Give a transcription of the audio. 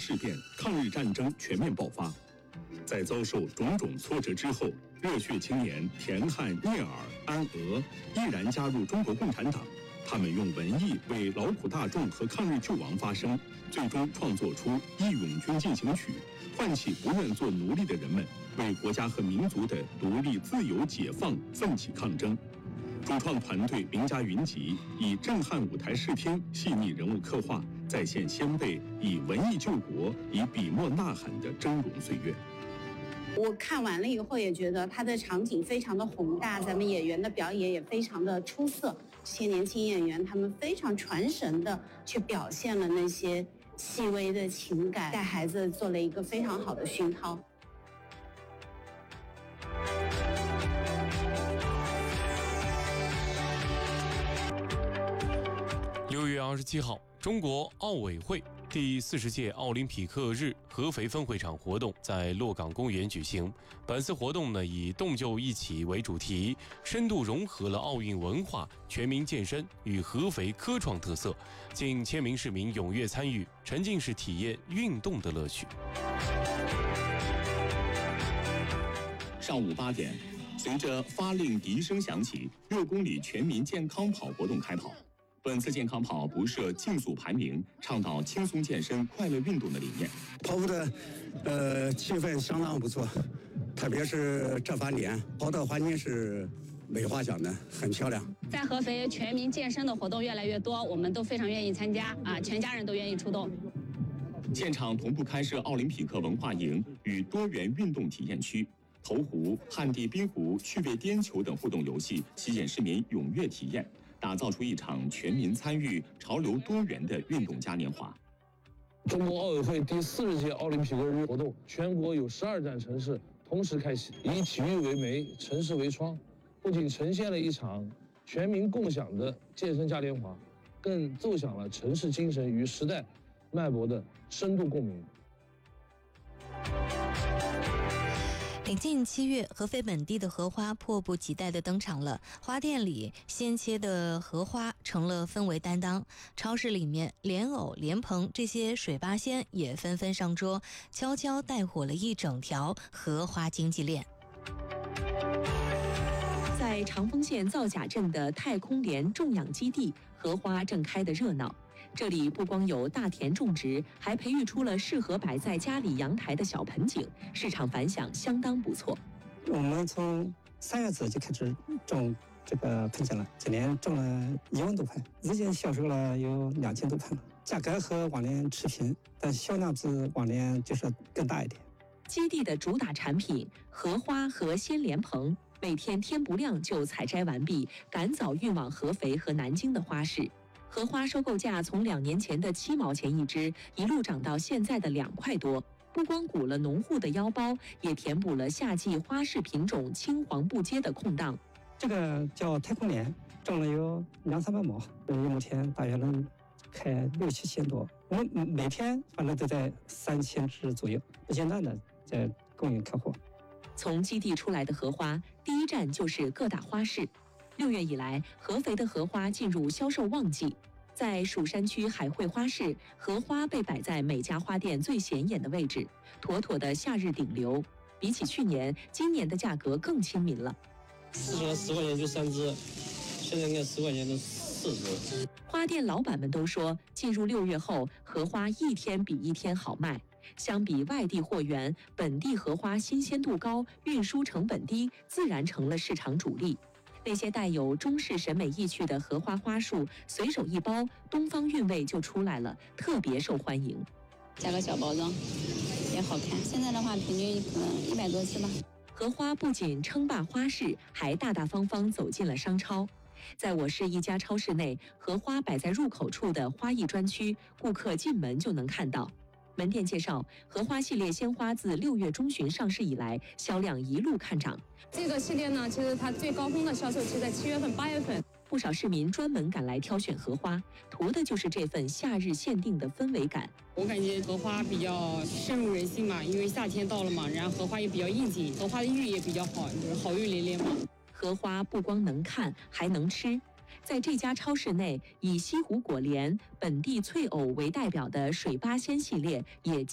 事变、抗日战争全面爆发。在遭受种种挫折之后，热血青年田汉、聂耳、安娥毅然加入中国共产党。他们用文艺为劳苦大众和抗日救亡发声，最终创作出《义勇军进行曲》，唤起不愿做奴隶的人们为国家和民族的独立、自由、解放奋起抗争。主创团队名家云集，以震撼舞台视听、细腻人物刻画，再现先辈以文艺救国、以笔墨呐喊的峥嵘岁月。 我看完了以后也觉得它的场景非常的宏大，咱们演员的表演也非常的出色。这些年轻演员他们非常传神的去表现了那些细微的情感，带孩子做了一个非常好的熏陶。 6月27号，中国奥委会第40届奥林匹克日合肥分会场活动在洛港公园举行。本次活动呢，以动就一起为主题，深度融合了奥运文化、全民健身与合肥科创特色，近1000名市民踊跃参与，沉浸式体验运动的乐趣。 上午8点，随着发令笛声响起，6公里全民健康跑活动开跑。本次健康跑不设竞速排名，倡导轻松健身、快乐运动的理念。 跑步的气氛相当不错，特别是这3年，跑道环境是没话讲的，很漂亮。 在合肥，全民健身的活动越来越多，我们都非常愿意参加啊，全家人都愿意出动。 现场同步开设奥林匹克文化营与多元运动体验区。投壶、旱地冰壶、趣味颠球等互动游戏吸引市民踊跃体验，打造出一场全民参与、潮流多元的运动嘉年华。 中国奥委会第40届奥林匹克日活动，全国有12站城市同时开启，以体育为媒，城市为窗，不仅呈现了一场全民共享的健身嘉年华，更奏响了城市精神与时代脉搏的深度共鸣。 临近7月，合肥本地的荷花迫不及待地登场了。花店里鲜切的荷花成了氛围担当，超市里面莲藕、莲蓬这些水八仙也纷纷上桌，悄悄带火了一整条荷花经济链。 在长丰县皂甲镇的太空莲种养基地，荷花正开得热闹。这里不光有大田种植，还培育出了适合摆在家里阳台的小盆景，市场反响相当不错。 我们从3月份就开始种这个盆景了，今年种了1万多盆，已经销售了有2000多盆了，价格和往年持平，但销量比往年就是更大一点。 基地的主打产品荷花和鲜莲蓬，每天天不亮就采摘完毕，赶早运往合肥和南京的花市。荷花收购价从2年前的7毛钱一支，一路涨到现在的2块多，不光鼓了农户的腰包，也填补了夏季花市品种青黄不接的空档。 这个叫太空莲，种了有200-300亩，一亩田大约能开6-7千多。我们每天反正都在3000只左右，不间断的在供应客户。 从基地出来的荷花，第一站就是各大花市。6月以来，合肥的荷花进入销售旺季。在蜀山区海汇花市，荷花被摆在每家花店最显眼的位置，妥妥的夏日顶流。比起去年，今年的价格更亲民了。 之前10块钱就3只，现在应该10块钱的4只。 花店老板们都说，进入6月后，荷花一天比一天好卖。相比外地货源，本地荷花新鲜度高，运输成本低，自然成了市场主力。那些带有中式审美意趣的荷花花束，随手一包，东方韵味就出来了，特别受欢迎。 加个小包装也好看。现在的话，平均可能100多只吧。 荷花不仅称霸花市，还大大方方走进了商超。在我市一家超市内，荷花摆在入口处的花艺专区，顾客进门就能看到。门店介绍，荷花系列鲜花自6月中旬上市以来，销量一路看涨。 这个系列呢，其实它最高峰的销售期在7月份、8月份。 不少市民专门赶来挑选荷花，图的就是这份夏日限定的氛围感。 我感觉荷花比较深入人心嘛，因为夏天到了嘛，然后荷花也比较应景，荷花的寓也比较好，就是好运连连嘛。 荷花不光能看，还能吃。在这家超市内，以西湖果莲、本地翠藕为代表的水八仙系列也